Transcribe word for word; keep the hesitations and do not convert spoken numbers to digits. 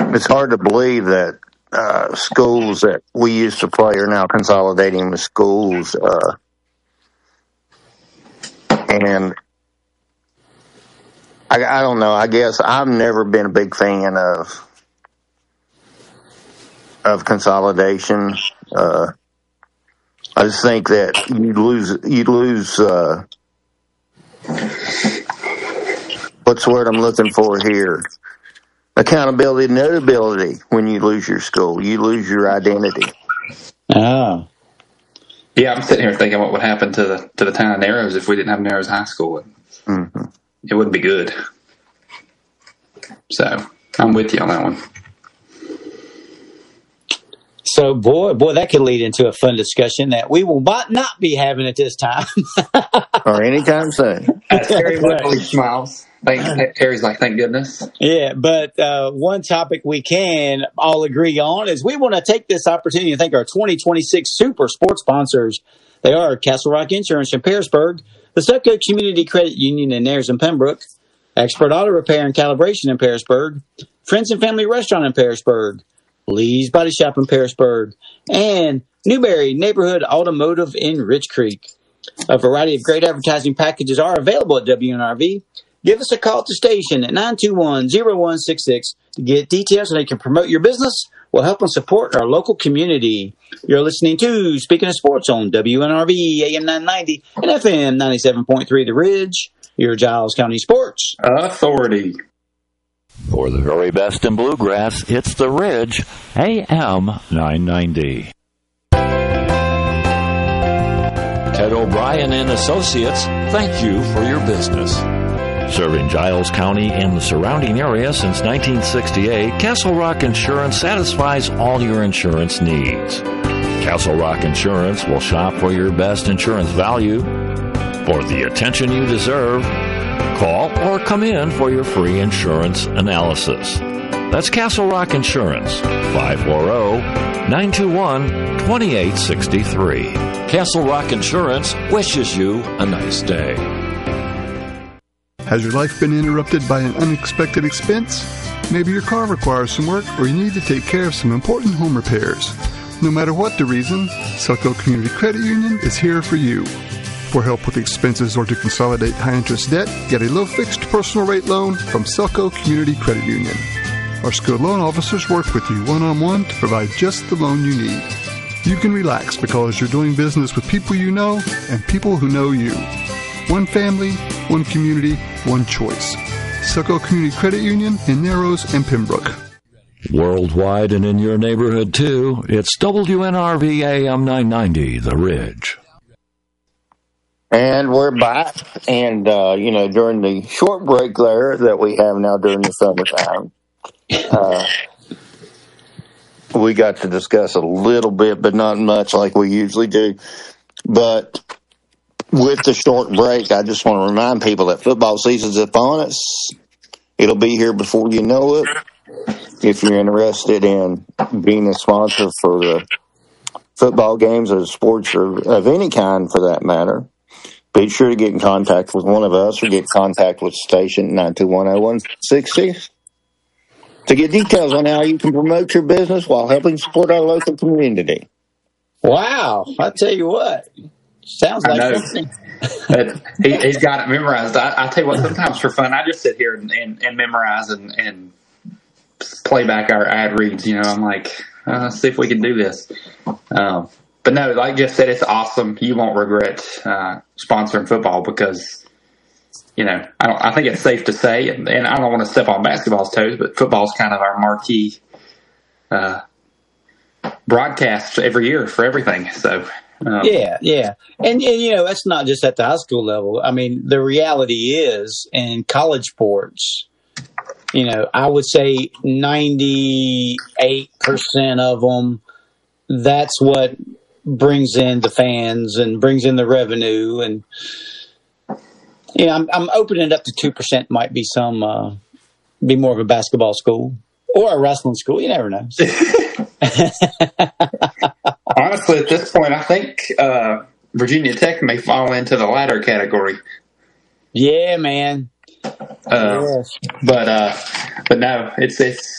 it's hard to believe that uh, schools that we used to play are now consolidating with schools. Uh, and I, I don't know. I guess I've never been a big fan of of consolidation. Uh, I just think that you lose. You lose. Uh, what's the word I'm looking for here? Accountability and notability. When you lose your school, you lose your identity. Oh. Yeah, I'm sitting here thinking what would happen to the to the town of Narrows if we didn't have Narrows High School. Mm-hmm. It wouldn't be good. So I'm with you on that one. So, boy, boy, that could lead into a fun discussion that we will not be having at this time. Or anytime soon. As Harry Woodley smiles. Thank, Harry's like, thank goodness. Yeah, but uh, one topic we can all agree on is we want to take this opportunity to thank our twenty twenty-six super sports sponsors. They are Castle Rock Insurance in Pearisburg, the Sutco Community Credit Union in Ayers and Pembroke, Expert Auto Repair and Calibration in Pearisburg, Friends and Family Restaurant in Pearisburg, Lee's Body Shop in Pearisburg, and Newberry Neighborhood Automotive in Rich Creek. A variety of great advertising packages are available at W N R V. Give us a call at the station at nine two one, zero one six six to get details so they can promote your business. We'll help and support our local community. You're listening to Speaking of Sports on W N R V, A M nine ninety and F M ninety-seven point three The Ridge, your Giles County Sports Authority. For the very best in bluegrass, it's The Ridge, A M nine ninety. Ted O'Brien and Associates, thank you for your business. Serving Giles County and the surrounding area since nineteen sixty-eight, Castle Rock Insurance satisfies all your insurance needs. Castle Rock Insurance will shop for your best insurance value. For the attention you deserve, call or come in for your free insurance analysis. That's Castle Rock Insurance, five four zero, nine two one, two eight six three. Castle Rock Insurance wishes you a nice day. Has your life been interrupted by an unexpected expense? Maybe your car requires some work or you need to take care of some important home repairs. No matter what the reason, Sutco Community Credit Union is here for you. For help with expenses or to consolidate high-interest debt, get a low-fixed personal rate loan from Sutco Community Credit Union. Our skilled loan officers work with you one-on-one to provide just the loan you need. You can relax because you're doing business with people you know and people who know you. One family, one community, one choice. Sutco Community Credit Union in Narrows and Pembroke. Worldwide and in your neighborhood, too, it's W N R V A M nine ninety, The Ridge. And we're back. And, uh, you know, during the short break there that we have now during the summertime, uh, we got to discuss a little bit, but not much like we usually do. But with the short break, I just want to remind people that football season's upon us. It'll be here before you know it. If you're interested in being a sponsor for the football games or sports or of any kind for that matter, be sure to get in contact with one of us or get in contact with the station nine two one oh one six six to get details on how you can promote your business while helping support our local community. Wow. I tell you what. Sounds like something. he, he's got it memorized. I, I tell you what, sometimes for fun, I just sit here and, and, and memorize and, and play back our ad reads. You know, I'm like, uh, let's see if we can do this. Um, but no, like Jeff said, it's awesome. You won't regret uh, sponsoring football because, you know, I, don't, I think it's safe to say, and, and I don't want to step on basketball's toes, but football's kind of our marquee uh, broadcast every year for everything. So. Um, yeah, yeah. And, and, you know, that's not just at the high school level. I mean, the reality is in college sports, you know, I would say ninety-eight percent of them, that's what brings in the fans and brings in the revenue. And, you know, I'm, I'm opening it up to two percent might be some, uh, be more of a basketball school or a wrestling school. You never know. Honestly, at this point, I think uh, Virginia Tech may fall into the latter category. Yeah, man. Uh, yes. But uh, but no, it's it's